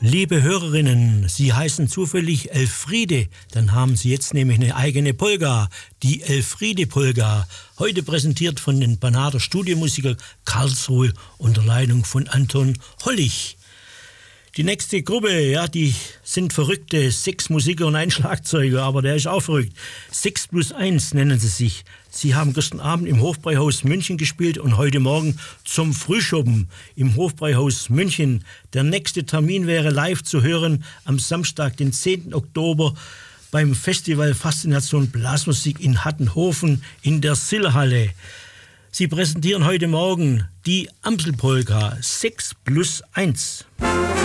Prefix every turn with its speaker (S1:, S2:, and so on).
S1: Liebe Hörerinnen, Sie heißen zufällig Elfriede, dann haben Sie jetzt nämlich eine eigene Polka, die Elfriede-Polka, heute präsentiert von den Banader Studiomusiker Karlsruhe unter Leitung von Anton Hollig. Die nächste Gruppe, ja, die sind verrückte, 6 Musiker und ein Schlagzeuger, aber der ist auch verrückt. 6+1 nennen sie sich. Sie haben gestern Abend im Hofbräuhaus München gespielt und heute Morgen zum Frühschoppen im Hofbräuhaus München. Der nächste Termin wäre live zu hören am Samstag, den 10. Oktober beim Festival Faszination Blasmusik in Hattenhofen in der Sillhalle. Sie präsentieren heute Morgen die Amselpolka 6+1.